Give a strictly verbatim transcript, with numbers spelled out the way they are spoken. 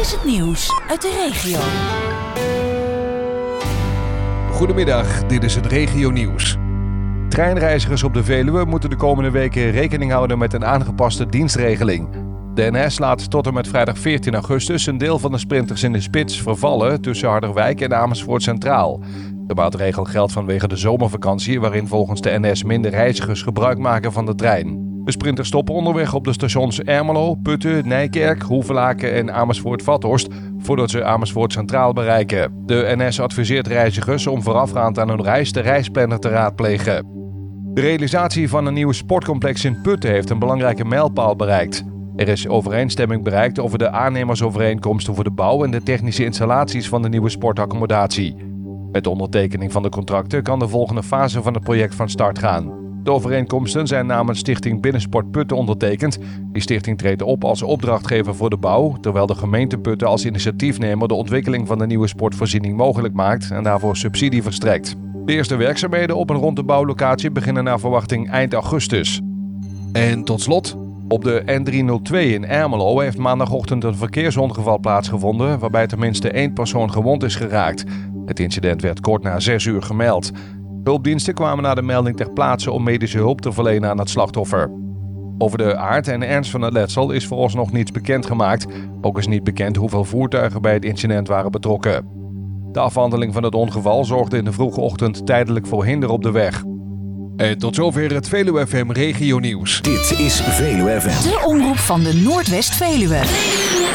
is het nieuws uit de regio. Goedemiddag, dit is het regionieuws. Treinreizigers op de Veluwe moeten de komende weken rekening houden met een aangepaste dienstregeling. De N S laat tot en met vrijdag veertien augustus een deel van de sprinters in de spits vervallen tussen Harderwijk en Amersfoort Centraal. De maatregel geldt vanwege de zomervakantie, waarin volgens de N S minder reizigers gebruik maken van de trein. De sprinters stoppen onderweg op de stations Ermelo, Putten, Nijkerk, Hoevelaken en Amersfoort-Vathorst voordat ze Amersfoort Centraal bereiken. De N S adviseert reizigers om voorafgaand aan hun reis de reisplanner te raadplegen. De realisatie van een nieuw sportcomplex in Putten heeft een belangrijke mijlpaal bereikt. Er is overeenstemming bereikt over de aannemersovereenkomsten voor de bouw en de technische installaties van de nieuwe sportaccommodatie. Met de ondertekening van de contracten kan de volgende fase van het project van start gaan. De overeenkomsten zijn namens Stichting Binnensport Putten ondertekend. Die stichting treedt op als opdrachtgever voor de bouw, terwijl de gemeente Putten als initiatiefnemer de ontwikkeling van de nieuwe sportvoorziening mogelijk maakt en daarvoor subsidie verstrekt. De eerste werkzaamheden op en rond de bouwlocatie beginnen naar verwachting eind augustus. En tot slot, op de N driehonderdtwee in Ermelo heeft maandagochtend een verkeersongeval plaatsgevonden waarbij tenminste één persoon gewond is geraakt. Het incident werd kort na zes uur gemeld. Hulpdiensten kwamen na de melding ter plaatse om medische hulp te verlenen aan het slachtoffer. Over de aard en ernst van het letsel is vooralsnog niets bekendgemaakt. Ook is niet bekend hoeveel voertuigen bij het incident waren betrokken. De afhandeling van het ongeval zorgde in de vroege ochtend tijdelijk voor hinder op de weg. En tot zover het Veluwe F M Regionieuws. Dit is Veluwe F M. De omroep van de Noordwest-Veluwe.